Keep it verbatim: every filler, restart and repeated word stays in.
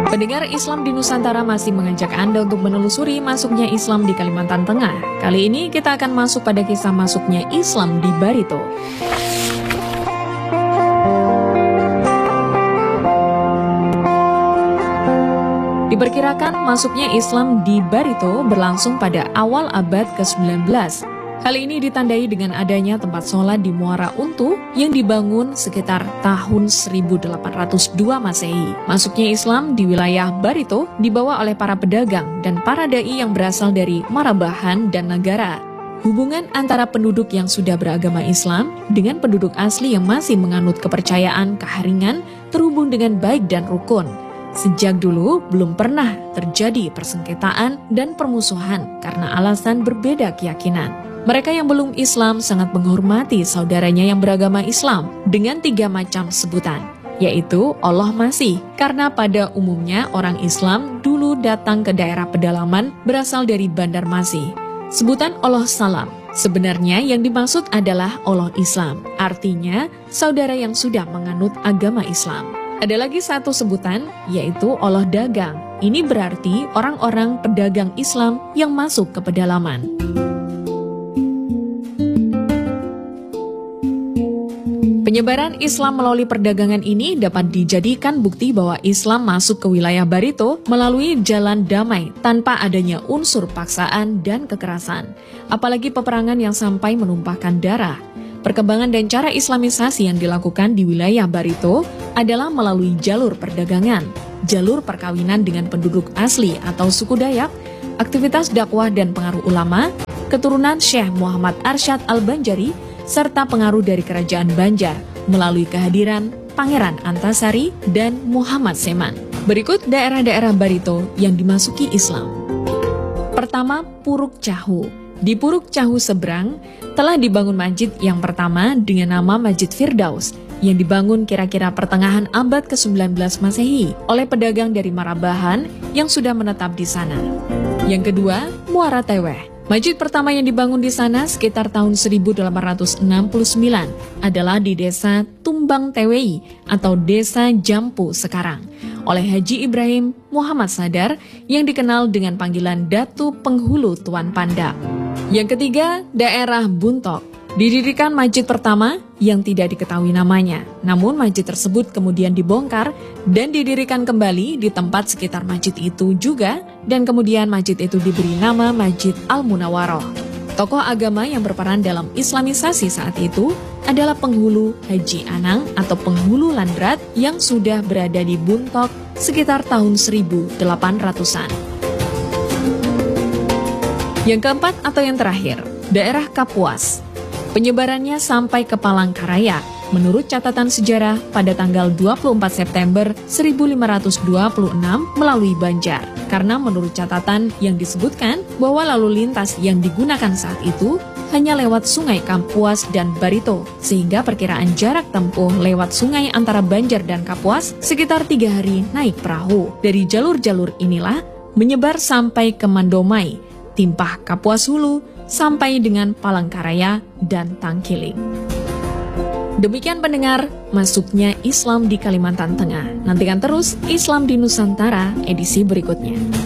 Pendengar Islam di Nusantara masih mengajak Anda untuk menelusuri masuknya Islam di Kalimantan Tengah. Kali ini kita akan masuk pada kisah masuknya Islam di Barito. Diperkirakan masuknya Islam di Barito berlangsung pada awal abad ke sembilan belas. Hal ini ditandai dengan adanya tempat sholat di Muara Untu yang dibangun sekitar tahun seribu delapan ratus dua Masehi. Masuknya Islam di wilayah Barito dibawa oleh para pedagang dan para dai yang berasal dari Marabahan dan Nagara. Hubungan antara penduduk yang sudah beragama Islam dengan penduduk asli yang masih menganut kepercayaan keharingan terhubung dengan baik dan rukun. Sejak dulu belum pernah terjadi persengketaan dan permusuhan karena alasan berbeda keyakinan. Mereka yang belum Islam sangat menghormati saudaranya yang beragama Islam dengan tiga macam sebutan, yaitu Allah Masih, karena pada umumnya orang Islam dulu datang ke daerah pedalaman berasal dari Bandar Masih. Sebutan Allah Salam, sebenarnya yang dimaksud adalah Allah Islam, artinya saudara yang sudah menganut agama Islam. Ada lagi satu sebutan, yaitu Allah Dagang. Ini berarti orang-orang pedagang Islam yang masuk ke pedalaman. Penyebaran Islam melalui perdagangan ini dapat dijadikan bukti bahwa Islam masuk ke wilayah Barito melalui jalan damai tanpa adanya unsur paksaan dan kekerasan, apalagi peperangan yang sampai menumpahkan darah. Perkembangan dan cara Islamisasi yang dilakukan di wilayah Barito adalah melalui jalur perdagangan, jalur perkawinan dengan penduduk asli atau suku Dayak, aktivitas dakwah dan pengaruh ulama, keturunan Syekh Muhammad Arsyad Al-Banjari, serta pengaruh dari Kerajaan Banjar melalui kehadiran Pangeran Antasari dan Muhammad Seman. Berikut daerah-daerah Barito yang dimasuki Islam. Pertama, Puruk Cahu. Di Puruk Cahu seberang telah dibangun masjid yang pertama dengan nama Masjid Firdaus yang dibangun kira-kira pertengahan abad ke sembilan belas Masehi oleh pedagang dari Marabahan yang sudah menetap di sana. Yang kedua, Muara Teweh. Masjid pertama yang dibangun di sana sekitar tahun seribu delapan ratus enam puluh sembilan adalah di desa Tumbang Tewei atau desa Jampu sekarang oleh Haji Ibrahim Muhammad Sadar yang dikenal dengan panggilan Datu Penghulu Tuan Panda. Yang ketiga, daerah Buntok. Didirikan masjid pertama yang tidak diketahui namanya, namun masjid tersebut kemudian dibongkar dan didirikan kembali di tempat sekitar masjid itu juga, dan kemudian masjid itu diberi nama Masjid Al-Munawaroh. Tokoh agama yang berperan dalam Islamisasi saat itu adalah penghulu Haji Anang atau penghulu Landrat yang sudah berada di Buntok sekitar tahun seribu delapan ratusan. Yang keempat atau yang terakhir, daerah Kapuas. Penyebarannya sampai ke Palangkaraya menurut catatan sejarah pada tanggal dua puluh empat September seribu lima ratus dua puluh enam melalui Banjar. Karena menurut catatan yang disebutkan bahwa lalu lintas yang digunakan saat itu hanya lewat sungai Kapuas dan Barito, sehingga perkiraan jarak tempuh lewat sungai antara Banjar dan Kapuas sekitar tiga hari naik perahu. Dari jalur-jalur inilah menyebar sampai ke Mandomai, Timpah Kapuas Hulu, sampai dengan Palangkaraya dan Tangkiling. Demikian pendengar, masuknya Islam di Kalimantan Tengah. Nantikan terus Islam di Nusantara edisi berikutnya.